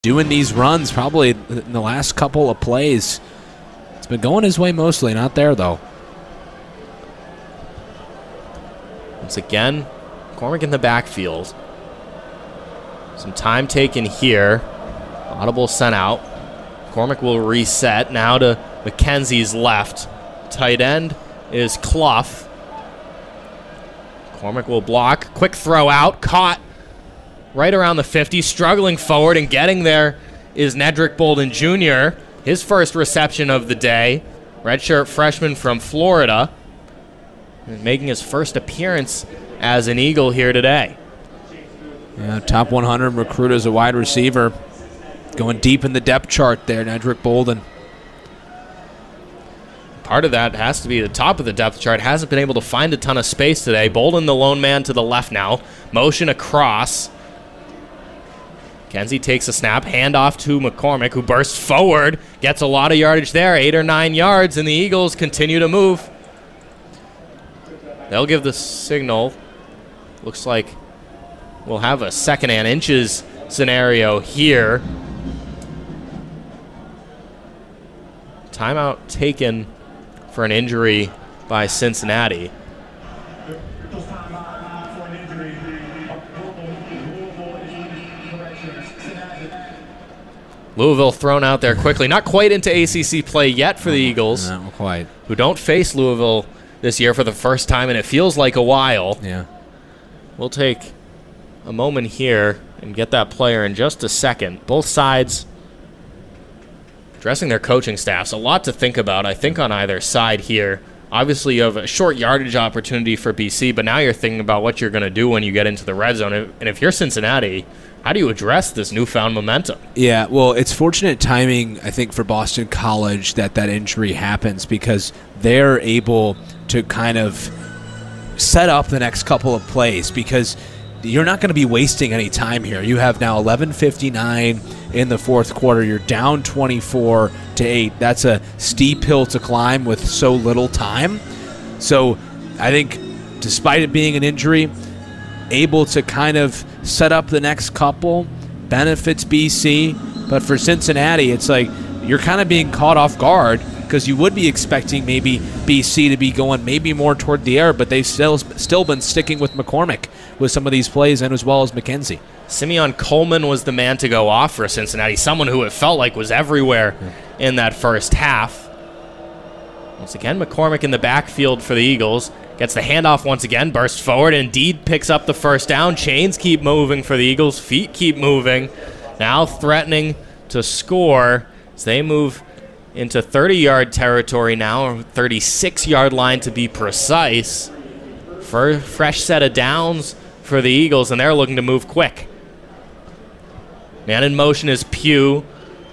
doing these runs probably in the last couple of plays. It's been going his way mostly, not there though. Once again, McCormick in the backfield. Some time taken here. Audible sent out. McCormick will reset now to McKenzie's left. Tight end is Clough. McCormick will block. Quick throw out. Caught right around the 50. Struggling forward and getting there is Nedrick Bolden Jr. His first reception of the day. Redshirt freshman from Florida. And making his first appearance as an Eagle here today. Yeah, top 100 recruit as a wide receiver. Going deep in the depth chart there, Nedrick Bolden. Part of that has to be the top of the depth chart. Hasn't been able to find a ton of space today. Bolden, the lone man to the left now. Motion across. Kenzie takes a snap. Handoff to McCormick, who bursts forward. Gets a lot of yardage there, 8 or 9 yards, and the Eagles continue to move. They'll give the signal. Looks like we'll have a second and inches scenario here. Timeout taken for an injury by Cincinnati. Louisville thrown out there quickly. Not quite into ACC play yet for the Eagles. Not quite. Who don't face Louisville this year for the first time, and it feels like a while. Yeah. We'll take a moment here and get that player in just a second. Both sides addressing their coaching staffs. A lot to think about, I think, on either side here. Obviously, you have a short yardage opportunity for BC, but now you're thinking about what you're going to do when you get into the red zone. And if you're Cincinnati, how do you address this newfound momentum? Yeah, well, it's fortunate timing, I think, for Boston College that injury happens, because they're able to kind of set up the next couple of plays, because you're not going to be wasting any time here. You have now 11:59 in the fourth quarter. You're down 24-8. That's a steep hill to climb with so little time. So I think despite it being an injury, able to kind of set up the next couple benefits BC. But for Cincinnati, it's like you're kind of being caught off guard, because you would be expecting maybe BC to be going maybe more toward the air, but they've still been sticking with McCormick with some of these plays, and as well as McKenzie. Simeon Coleman was the man to go off for Cincinnati, someone who it felt like was everywhere in that first half. Once again, McCormick in the backfield for the Eagles. Gets the handoff once again, bursts forward, indeed picks up the first down. Chains keep moving for the Eagles, feet keep moving. Now threatening to score as they move into 30-yard territory now, or 36-yard line to be precise. For a fresh set of downs for the Eagles, and they're looking to move quick. Man in motion is Pugh.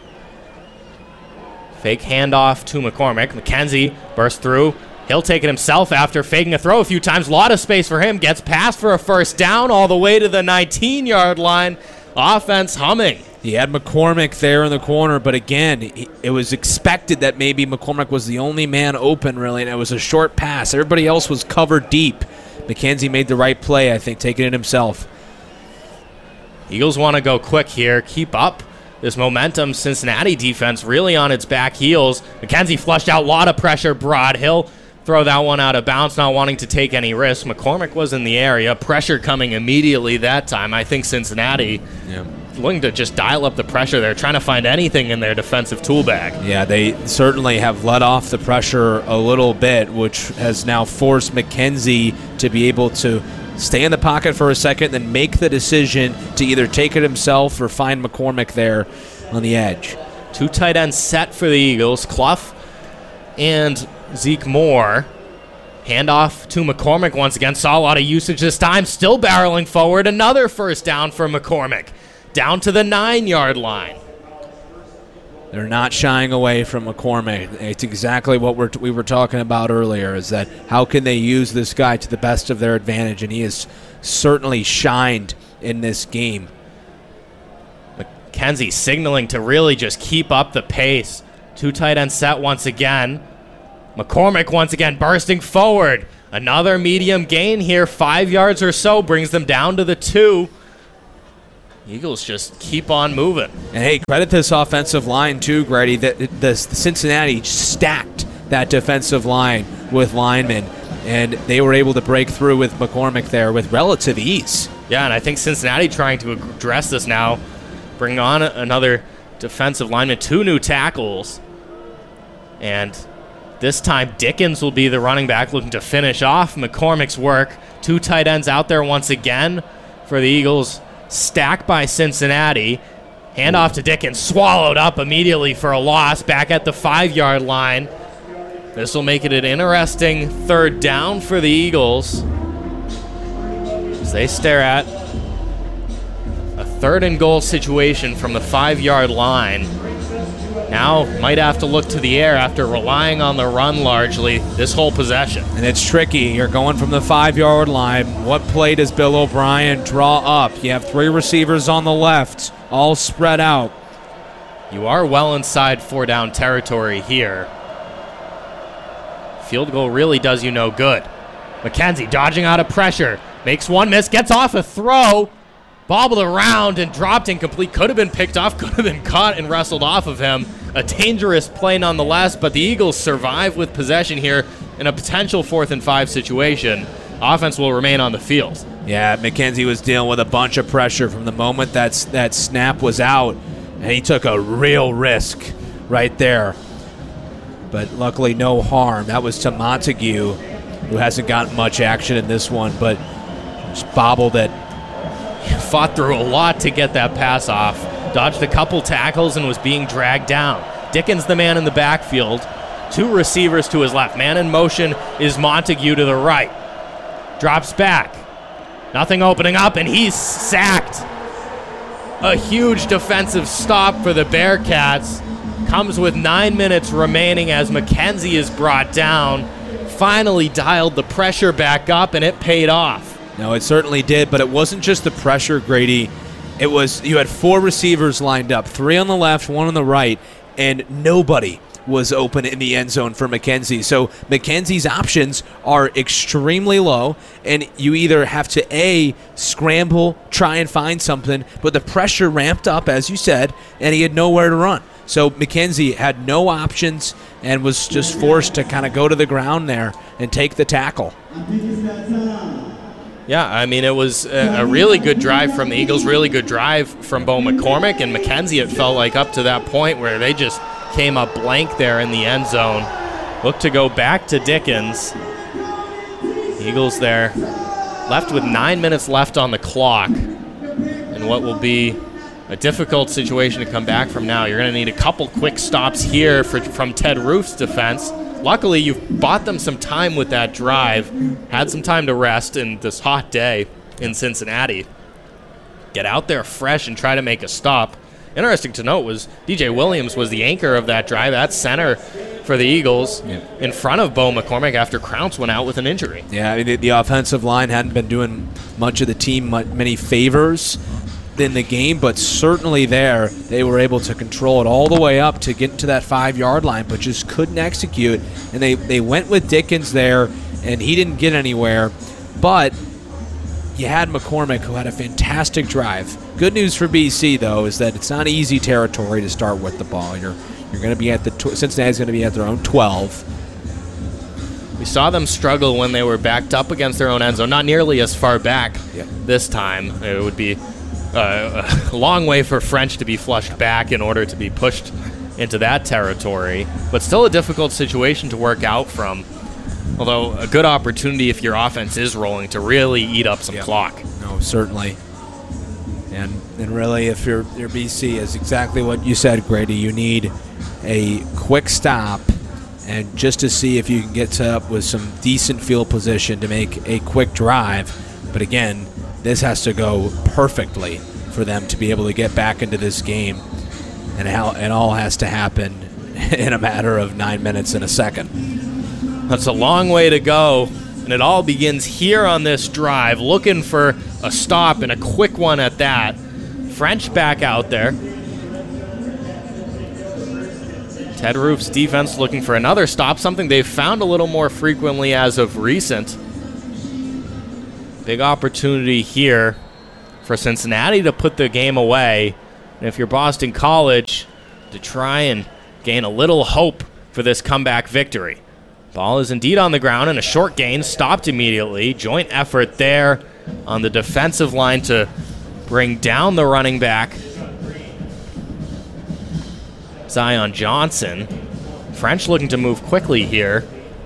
Fake handoff to McCormick. McKenzie bursts through. He'll take it himself after faking a throw a few times. A lot of space for him. Gets past for a first down all the way to the 19-yard line. Offense humming. He had McCormick there in the corner, but again, it was expected that maybe McCormick was the only man open, really, and it was a short pass. Everybody else was covered deep. McKenzie made the right play, I think, taking it himself. Eagles want to go quick here, keep up this momentum. Cincinnati defense really on its back heels. McKenzie flushed out, a lot of pressure. Broad Hill throw that one out of bounds, not wanting to take any risks. McCormick was in the area, pressure coming immediately that time. I think Cincinnati looking to just dial up the pressure there, trying to find anything in their defensive tool bag. Yeah, they certainly have let off the pressure a little bit, which has now forced McKenzie to be able to stay in the pocket for a second, then make the decision to either take it himself or find McCormick there on the edge. Two tight ends set for the Eagles, Clough and Zeke Moore. Handoff to McCormick once again. Saw a lot of usage this time. Still barreling forward. Another first down for McCormick. Down to the 9-yard line. They're not shying away from McCormick. It's exactly what we were talking about earlier, is that how can they use this guy to the best of their advantage, and he has certainly shined in this game. McKenzie signaling to really just keep up the pace. Two tight ends set once again. McCormick once again bursting forward. Another medium gain here, 5 yards or so, brings them down to the 2. Eagles just keep on moving. And hey, credit this offensive line too, Grady. That the Cincinnati stacked that defensive line with linemen, and they were able to break through with McCormick there with relative ease. Yeah, and I think Cincinnati trying to address this now, bring on another defensive lineman, 2 new tackles, and this time Dickens will be the running back looking to finish off McCormick's work. 2 tight ends out there once again for the Eagles. Stacked by Cincinnati. Handoff to Dickens, swallowed up immediately for a loss back at the 5-yard line. This will make it an interesting 3rd down for the Eagles as they stare at a 3rd and goal situation from the 5-yard line. Now might have to look to the air after relying on the run largely this whole possession. And it's tricky. You're going from the 5-yard line. What play does Bill O'Brien draw up? You have 3 receivers on the left, all spread out. You are well inside 4-down territory here. Field goal really does you no good. McKenzie dodging out of pressure. Makes one miss, gets off a throw. Bobbled around and dropped incomplete. Could have been picked off, could have been caught and wrestled off of him. A dangerous play nonetheless, but the Eagles survive with possession here in a potential 4th and 5 situation. Offense will remain on the field. Yeah, McKenzie was dealing with a bunch of pressure from the moment that snap was out, and he took a real risk right there. But luckily no harm. That was to Montague, who hasn't gotten much action in this one, but just bobbled it. Fought through a lot to get that pass off. Dodged a couple tackles and was being dragged down. Dickens the man in the backfield. 2 receivers to his left. Man in motion is Montague to the right. Drops back. Nothing opening up, and he's sacked. A huge defensive stop for the Bearcats. Comes with 9 minutes remaining as McKenzie is brought down. Finally dialed the pressure back up, and it paid off. No, it certainly did, but it wasn't just the pressure, Grady. It was, you had 4 receivers lined up, 3 on the left, 1 on the right, and nobody was open in the end zone for McKenzie. So McKenzie's options are extremely low, and you either have to, A, scramble, try and find something, but the pressure ramped up, as you said, and he had nowhere to run. So McKenzie had no options and was just forced to kind of go to the ground there and take the tackle. Yeah, I mean, it was a really good drive from the Eagles, really good drive from Bo McCormick, and McKenzie, it felt like up to that point where they just came up blank there in the end zone. Look to go back to Dickens. Eagles there left with 9 minutes left on the clock, and what will be a difficult situation to come back from now. You're going to need a couple quick stops here from Ted Roof's defense. Luckily, you've bought them some time with that drive, had some time to rest in this hot day in Cincinnati. Get out there fresh and try to make a stop. Interesting to note was DJ Williams was the anchor of that drive at center for the Eagles in front of Bo McCormick after Crounce went out with an injury. Yeah, I mean, the offensive line hadn't been doing much of the team many favors in the game, but certainly there they were able to control it all the way up to get to that 5-yard line, but just couldn't execute. And they went with Dickens there, and he didn't get anywhere. But you had McCormick, who had a fantastic drive. Good news for BC, though, is that it's not easy territory to start with the ball. You're going to be at Cincinnati's going to be at their own 12. We saw them struggle when they were backed up against their own end zone, not nearly as far back this time. It would be a long way for French to be flushed back in order to be pushed into that territory, but still a difficult situation to work out from. Although a good opportunity if your offense is rolling to really eat up some clock. No, certainly. And really, if you're BC, is exactly what you said, Grady. You need a quick stop, and just to see if you can get set up with some decent field position to make a quick drive. But again, this has to go perfectly for them to be able to get back into this game, and it all has to happen in a matter of 9 minutes and a second. That's a long way to go, and it all begins here on this drive, looking for a stop and a quick one at that. French back out there. Ted Roof's defense looking for another stop, something they've found a little more frequently as of recent. Big opportunity here for Cincinnati to put the game away. And if you're Boston College, to try and gain a little hope for this comeback victory. Ball is indeed on the ground, and a short gain stopped immediately. Joint effort there on the defensive line to bring down the running back, Zion Johnson. French looking to move quickly here.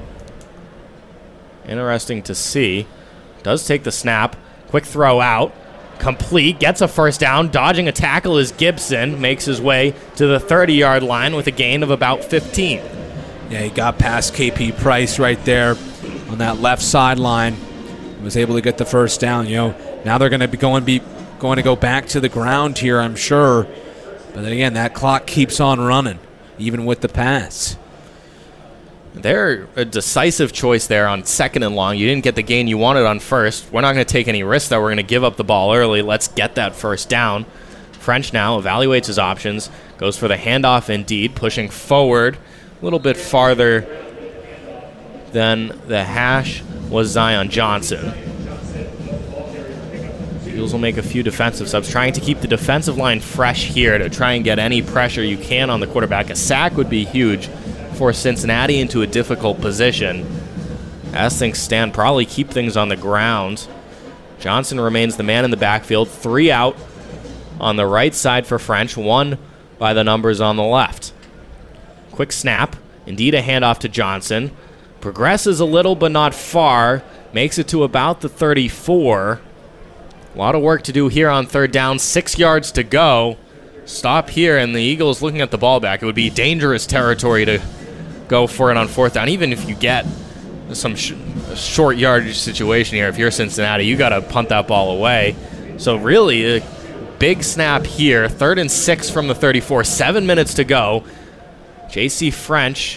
Interesting to see. Does take the snap. Quick throw out. Complete. Gets a first down. Dodging a tackle is Gibson. Makes his way to the 30-yard line with a gain of about 15. Yeah, he got past KP Price right there on that left sideline. Was able to get the first down. Now they're going to be going to go back to the ground here, I'm sure. But then again, that clock keeps on running, even with the pass. They're a decisive choice there on 2nd and long. You didn't get the gain you wanted on first. We're not going to take any risks, though. We're going to give up the ball early. Let's get that first down. French now evaluates his options, goes for the handoff indeed, pushing forward a little bit farther than the hash was Zion Johnson. Eagles will make a few defensive subs, trying to keep the defensive line fresh here to try and get any pressure you can on the quarterback. A sack would be huge for Cincinnati into a difficult position. As things stand, probably keep things on the ground. Johnson remains the man in the backfield. 3 out on the right side for French, 1 by the numbers on the left. Quick snap. Indeed, a handoff to Johnson. Progresses a little, but not far. Makes it to about the 34. A lot of work to do here on 3rd down. 6 yards to go. Stop here, and the Eagles looking at the ball back. It would be dangerous territory to go for it on 4th down. Even if you get some short yardage situation here, if you're Cincinnati, you got to punt that ball away. So really, a big snap here. 3rd and 6 from the 34. 7 minutes to go. J.C. French.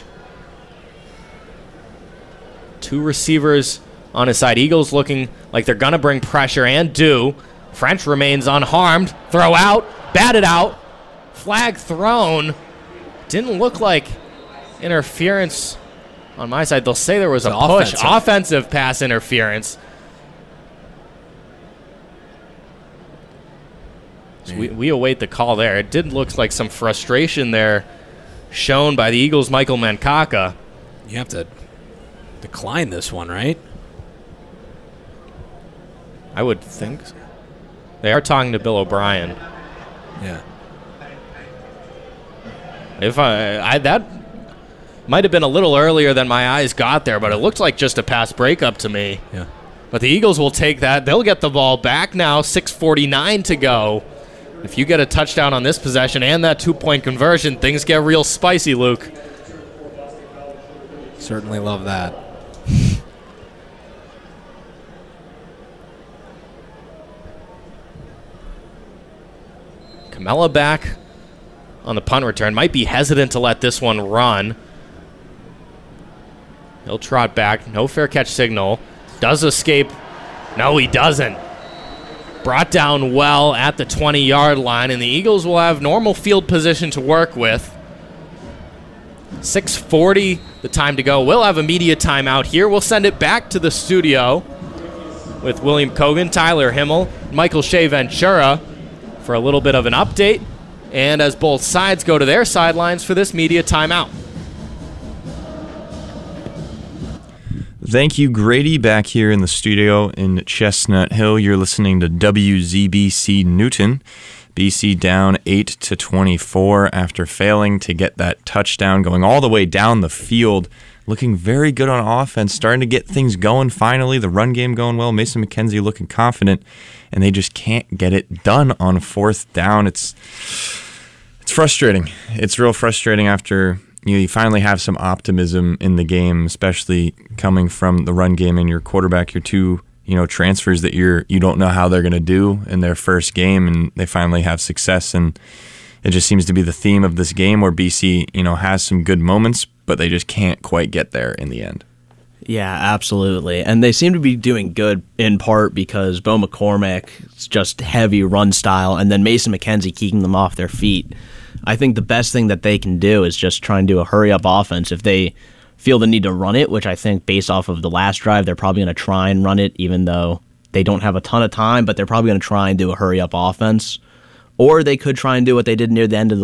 2 receivers on his side. Eagles looking like they're going to bring pressure, and do. French remains unharmed. Throw out. Batted out. Flag thrown. Didn't look like interference on my side. They'll say there was a push. Offensive pass interference. So we await the call there. It did look like some frustration there shown by the Eagles' Michael Mankaka. You have to decline this one, right? I would think so. They are talking to Bill O'Brien. Yeah. If that might have been a little earlier than my eyes got there, but it looked like just a pass breakup to me. Yeah. But the Eagles will take that. They'll get the ball back now. 6:49 to go. If you get a touchdown on this possession and that 2-point conversion, things get real spicy, Luke. Certainly love that. Camella back on the punt return. Might be hesitant to let this one run. He'll trot back. No fair catch signal. Does escape. No, he doesn't. Brought down well at the 20-yard line, and the Eagles will have normal field position to work with. 6:40, the time to go. We'll have a media timeout here. We'll send it back to the studio with William Kogan, Tyler Himmel, Michael Shea Ventura for a little bit of an update, and as both sides go to their sidelines for this media timeout. Thank you, Grady, back here in the studio in Chestnut Hill. You're listening to WZBC Newton. BC down 8-24 after failing to get that touchdown, going all the way down the field. Looking very good on offense, starting to get things going finally. The run game going well. Mason McKenzie looking confident, and they just can't get it done on 4th down. It's frustrating. It's real frustrating after you finally have some optimism in the game, especially coming from the run game and your quarterback, your 2 transfers that you don't know how they're going to do in their first game, and they finally have success. And it just seems to be the theme of this game where BC, has some good moments, but they just can't quite get there in the end. Yeah, absolutely. And they seem to be doing good in part because Bo McCormack's just heavy run style, and then Mason McKenzie keeping them off their feet. I think the best thing that they can do is just try and do a hurry-up offense. If they feel the need to run it, which I think based off of the last drive, they're probably going to try and run it, even though they don't have a ton of time, but they're probably going to try and do a hurry-up offense. Or they could try and do what they did near the end of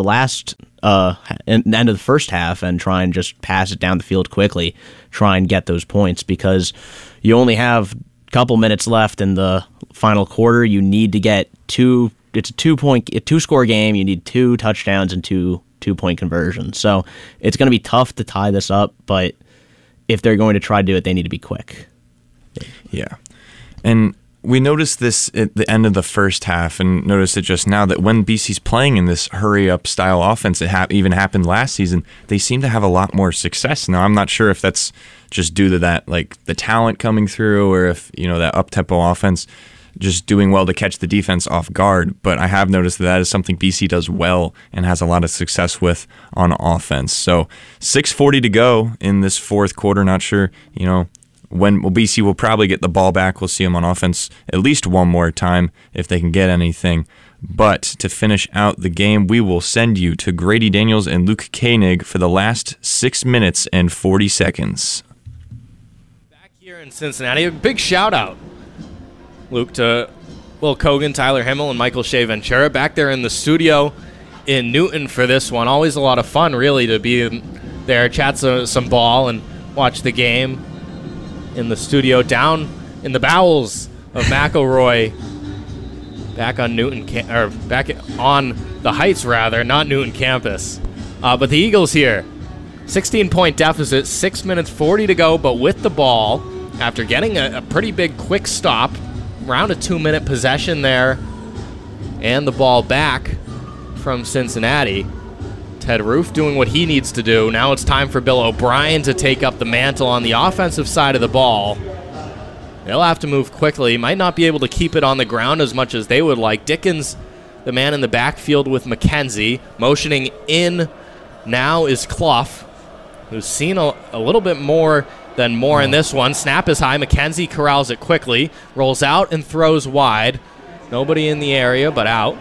the end of the first half and try and just pass it down the field quickly, try and get those points, because you only have a couple minutes left in the final quarter. You need to get two. It's a two-score game. You need 2 touchdowns and two-point conversions. So it's going to be tough to tie this up, but if they're going to try to do it, they need to be quick. Yeah. And we noticed this at the end of the first half, and noticed it just now, that when BC's playing in this hurry-up style offense, it even happened last season, they seem to have a lot more success. Now, I'm not sure if that's just due to that, like the talent coming through, or if, that up-tempo offense just doing well to catch the defense off guard, but I have noticed that is something BC does well and has a lot of success with on offense. So 6:40 to go in this fourth quarter. Not sure, when BC will probably get the ball back. We'll see them on offense at least one more time if they can get anything. But to finish out the game, we will send you to Grady Daniels and Luke Koenig for the last 6 minutes and 40 seconds. Back here in Cincinnati, a big shout out, Luke, to Will Kogan, Tyler Himmel, and Michael Shea Ventura back there in the studio in Newton for this one. Always a lot of fun, really, to be there, chat some ball, and watch the game in the studio down in the bowels of McElroy, back on back on the Heights, rather, not Newton campus. But the Eagles here, 16-point deficit, 6 minutes 40 to go, but with the ball, after getting a pretty big quick stop, around a 2-minute possession there, and the ball back from Cincinnati. Ted Roof doing what he needs to do. Now it's time for Bill O'Brien to take up the mantle on the offensive side of the ball. They'll have to move quickly. Might not be able to keep it on the ground as much as they would like. Dickens, the man in the backfield with McKenzie. Motioning in now is Clough, who's seen a little bit more than more in this one. Snap is high. McKenzie corrals it quickly. Rolls out and throws wide. Nobody in the area, but out.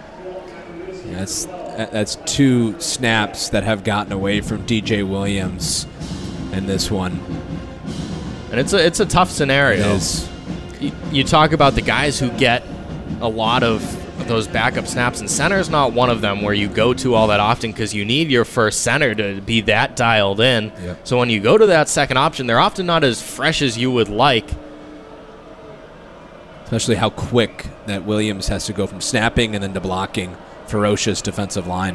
That's 2 snaps that have gotten away from DJ Williams in this one. And it's a tough scenario. It is. You talk about the guys who get a lot of those backup snaps, and center's not one of them where you go to all that often because you need your first center to be that dialed in. Yep. So when you go to that second option, they're often not as fresh as you would like. Especially how quick that Williams has to go from snapping and then to blocking. Ferocious defensive line.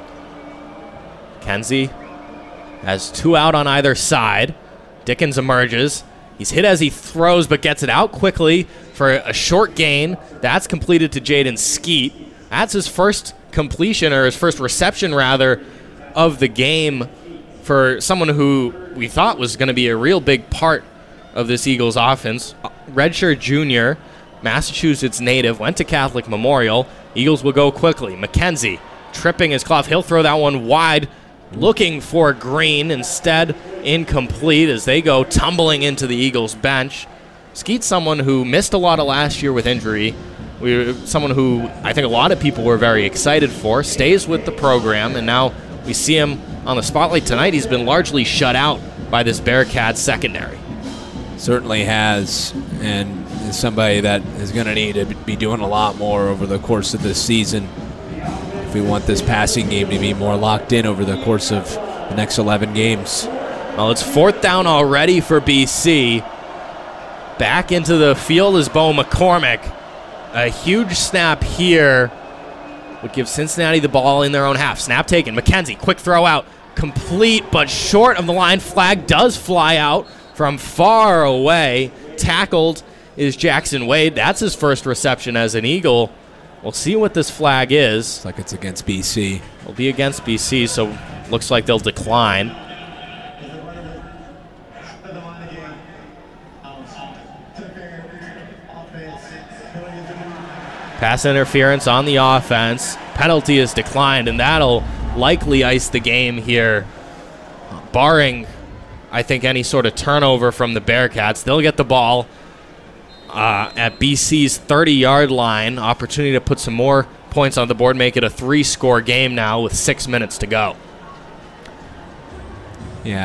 Kenzie has 2 out on either side. Dickens emerges. He's hit as he throws, but gets it out quickly for a short gain. That's completed to Jaden Skeet. That's his first completion, or his first reception, rather, of the game for someone who we thought was going to be a real big part of this Eagles offense. Redshirt junior, Massachusetts native, went to Catholic Memorial. Eagles will go quickly. McKenzie tripping his Clough. He'll throw that one wide, looking for Green. Instead, incomplete as they go tumbling into the Eagles bench. Skeet's someone who missed a lot of last year with injury. Someone who I think a lot of people were very excited for. Stays with the program, and now we see him on the spotlight tonight. He's been largely shut out by this Bearcats secondary. Certainly has, and is somebody that is going to need to be doing a lot more over the course of this season if we want this passing game to be more locked in over the course of the next 11 games. Well, it's 4th down already for BC. Back into the field is Bo McCormick. A huge snap here would give Cincinnati the ball in their own half. Snap taken. McKenzie, quick throw out. Complete, but short of the line. Flag does fly out from far away. Tackled is Jackson Wade. That's his first reception as an Eagle. We'll see what this flag is. It's like it's against BC. It'll be against BC, so looks like they'll decline. Pass interference on the offense. Penalty is declined, and that'll likely ice the game here, barring, I think, any sort of turnover from the Bearcats. They'll get the ball at BC's 30-yard line. Opportunity to put some more points on the board, make it a 3-score game now with 6 minutes to go. Yeah,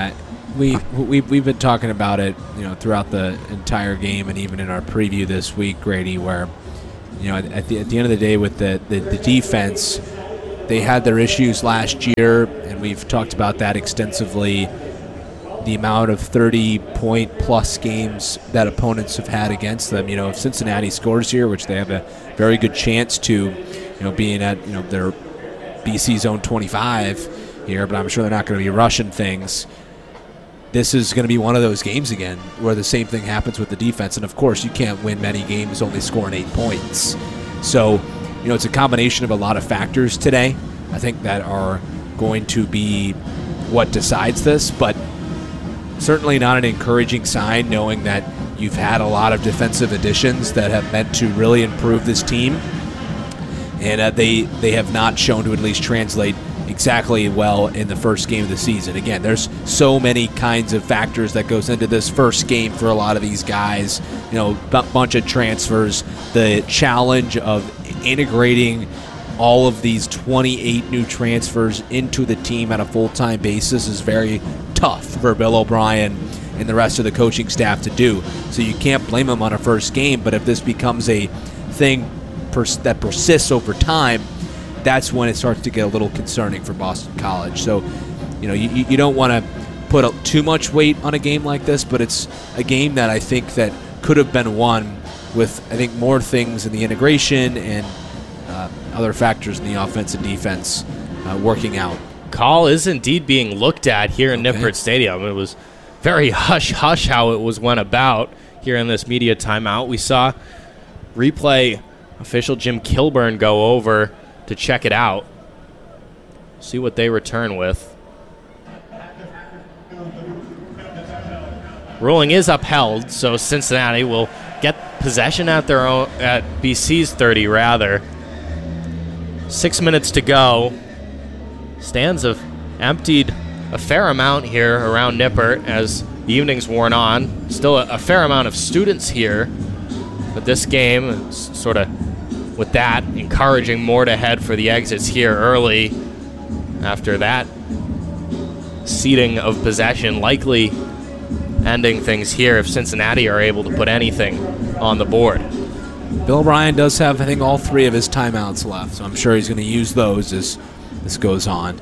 we've been talking about it, throughout the entire game, and even in our preview this week, Grady, where at the end of the day with the defense, they had their issues last year, and we've talked about that extensively. The amount of 30-point-plus games that opponents have had against them. If Cincinnati scores here, which they have a very good chance to, being at their BC zone 25 here, but I'm sure they're not going to be rushing things. This is going to be one of those games again where the same thing happens with the defense. And, of course, you can't win many games only scoring 8 points. So, it's a combination of a lot of factors today, I think, that are going to be what decides this. But certainly not an encouraging sign knowing that you've had a lot of defensive additions that have meant to really improve this team. And they have not shown to at least translate exactly well in the first game of the season. Again, there's so many kinds of factors that goes into this first game for a lot of these guys. Bunch of transfers, the challenge of integrating all of these 28 new transfers into the team on a full-time basis is very tough for Bill O'Brien and the rest of the coaching staff to do. So you can't blame him on a first game, but if this becomes a thing that persists over time, that's when it starts to get a little concerning for Boston College. So, you don't want to put too much weight on a game like this, but it's a game that I think that could have been won with, I think, more things in the integration and other factors in the offense and defense working out. Call is indeed being looked at here in Nippert Stadium. It was very hush-hush how it went about here in this media timeout. We saw replay official Jim Kilburn go over to check it out, see what they return with. Ruling is upheld, so Cincinnati will get possession at their own, at BC's 30 rather. 6 minutes to go. Stands have emptied a fair amount here around Nippert as the evening's worn on. Still a fair amount of students here, but this game is sort of with that encouraging more to head for the exits here early. After that ceding of possession, likely ending things here if Cincinnati are able to put anything on the board. Bill O'Brien does have, I think, all 3 of his timeouts left, so I'm sure he's going to use those as this goes on.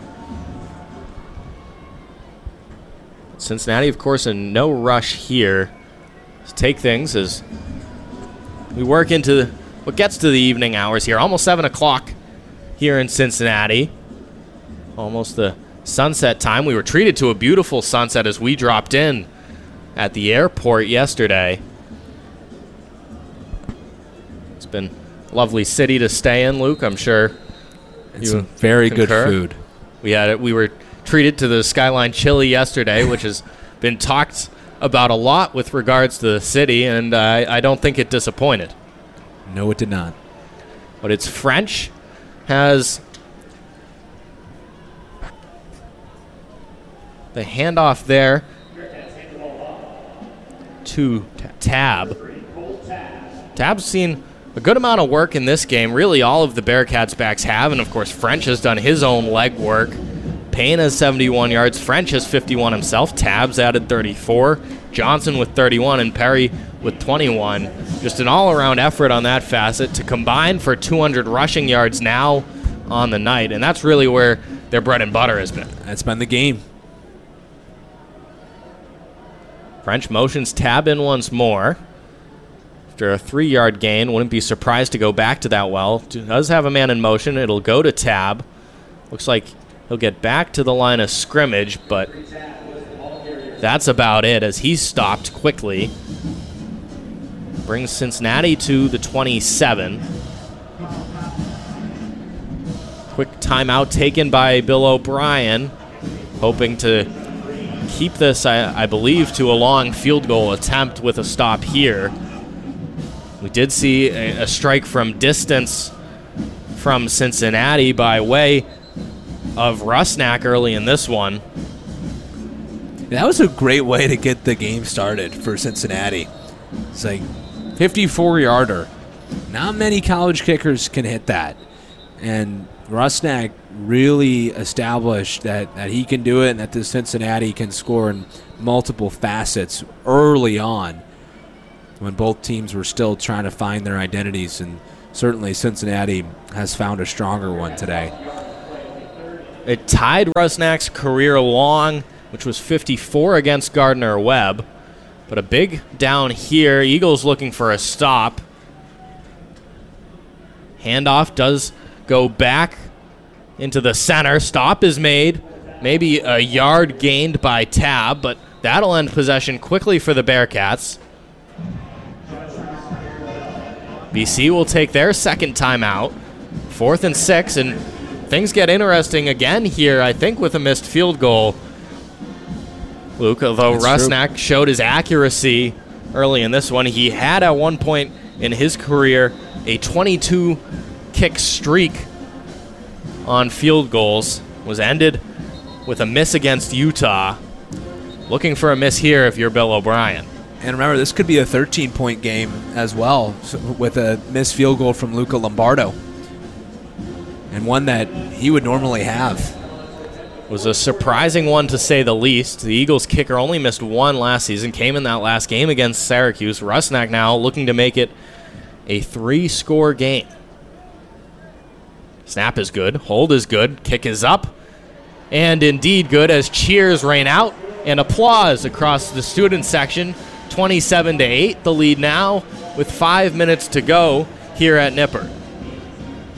Cincinnati, of course, in no rush here to take things as we work into what gets to the evening hours here. Almost 7 o'clock here in Cincinnati. Almost the sunset time. We were treated to a beautiful sunset as we dropped in at the airport yesterday. It's been a lovely city to stay in, Luke, I'm sure. And some very good food. We were treated to the Skyline Chili yesterday, which has been talked about a lot with regards to the city, and I don't think it disappointed. No, it did not. But it's French has the handoff there to Tab. Tab's seen a good amount of work in this game. Really, all of the Bearcats backs have, and of course, French has done his own leg work. Payne has 71 yards. French has 51 himself. Tab's added 34. Johnson with 31 and Perry with 21. Just an all-around effort on that facet to combine for 200 rushing yards now on the night, and that's really where their bread and butter has been. That's been the game. French motions Tab in once more. After a 3-yard gain, wouldn't be surprised to go back to that well. Does have a man in motion. It'll go to Tab. Looks like he'll get back to the line of scrimmage, but that's about it as he's stopped quickly. Brings Cincinnati to the 27. Quick timeout taken by Bill O'Brien, hoping to keep this, I believe, to a long field goal attempt with a stop here. We did see a strike from distance from Cincinnati by way of Rusnak early in this one. That was a great way to get the game started for Cincinnati. It's like 54-yarder. Not many college kickers can hit that. And Rusnak really established that he can do it and that the Cincinnati can score in multiple facets early on when both teams were still trying to find their identities. And certainly Cincinnati has found a stronger one today. It tied Rusnak's career long, which was 54 against Gardner-Webb. But a big down here. Eagles looking for a stop. Handoff does go back into the center. Stop is made. Maybe a yard gained by Tab, but that'll end possession quickly for the Bearcats. BC will take their second timeout. 4th and 6, and things get interesting again here, I think, with a missed field goal. Luke, although Rusnak showed his accuracy early in this one, he had at one point in his career a 22-kick streak on field goals. Was ended with a miss against Utah. Looking for a miss here if you're Bill O'Brien. And remember, this could be a 13-point game as well, with a missed field goal from Luca Lombardo, and one that he would normally have. Was a surprising one, to say the least. The Eagles kicker only missed one last season, came in that last game against Syracuse. Rusnak now looking to make it a 3-score game. Snap is good, hold is good, kick is up, and indeed good as cheers rain out and applause across the student section. 27-8, the lead now with 5 minutes to go here at Nippert.